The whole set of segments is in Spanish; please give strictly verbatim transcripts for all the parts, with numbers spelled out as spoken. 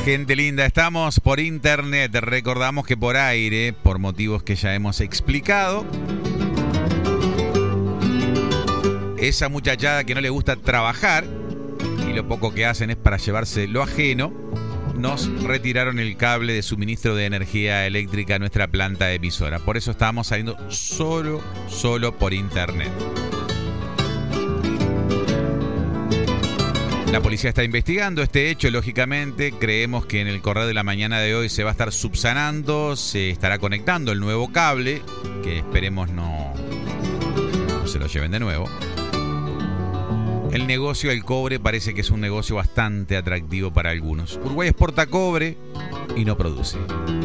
Gente linda, estamos por internet. Recordamos que por aire, por motivos que ya hemos explicado, esa muchachada que no le gusta trabajar y lo poco que hacen es para llevarse lo ajeno, nos retiraron el cable de suministro de energía eléctrica a nuestra planta emisora. Por eso estábamos saliendo solo, solo por internet. La policía está investigando este hecho, lógicamente. Creemos que en el correo de la mañana de hoy se va a estar subsanando, se estará conectando el nuevo cable, que esperemos no, no se lo lleven de nuevo. El negocio del cobre parece que es un negocio bastante atractivo para algunos. Uruguay exporta cobre y no produce.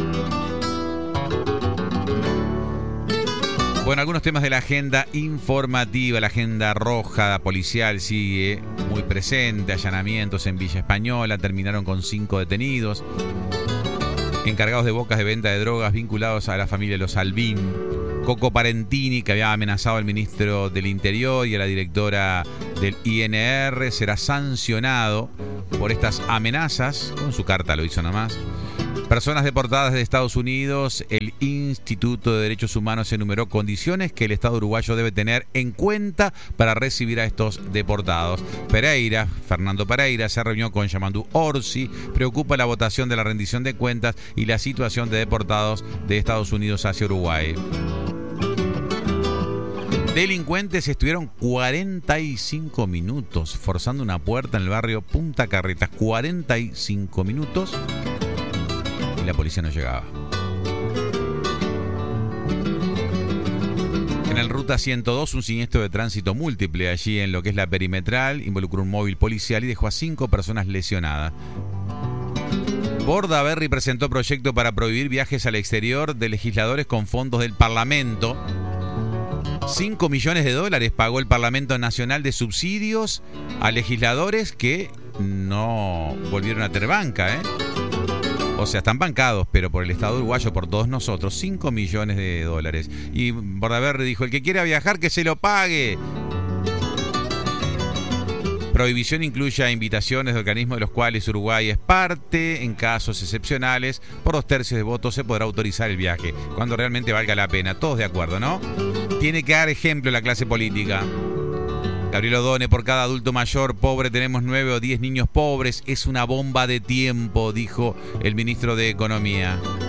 Bueno, algunos temas de la agenda informativa. La agenda roja policial sigue muy presente. Allanamientos en Villa Española terminaron con cinco detenidos. Encargados de bocas de venta de drogas vinculados a la familia Los Albín. Coco Parentini, que había amenazado al ministro del Interior y a la directora del I N R, será sancionado por estas amenazas. Con su carta lo hizo nomás. Personas deportadas de Estados Unidos. El Instituto de Derechos Humanos enumeró condiciones que el Estado uruguayo debe tener en cuenta para recibir a estos deportados. Pereira, Fernando Pereira, se reunió con Yamandu Orsi. Preocupa la votación de la rendición de cuentas y la situación de deportados de Estados Unidos hacia Uruguay. Delincuentes estuvieron cuarenta y cinco minutos forzando una puerta en el barrio Punta Carretas. cuarenta y cinco minutos y la policía no llegaba. En el Ruta ciento dos, un siniestro de tránsito múltiple allí en lo que es la perimetral involucró un móvil policial y dejó a cinco personas lesionadas. Bordaberry presentó proyecto para prohibir viajes al exterior de legisladores con fondos del Parlamento. cinco millones de dólares pagó el Parlamento Nacional de subsidios a legisladores que no volvieron a tener banca, ¿eh? O sea, están bancados, pero por el Estado uruguayo, por todos nosotros, cinco millones de dólares. Y Bordaberry dijo, el que quiera viajar, que se lo pague. Prohibición incluye a invitaciones de organismos de los cuales Uruguay es parte. En casos excepcionales, por dos tercios de votos se podrá autorizar el viaje, cuando realmente valga la pena. Todos de acuerdo, ¿no? Tiene que dar ejemplo la clase política. Gabriel Odone, por cada adulto mayor pobre tenemos nueve o diez niños pobres. Es una bomba de tiempo, dijo el ministro de Economía.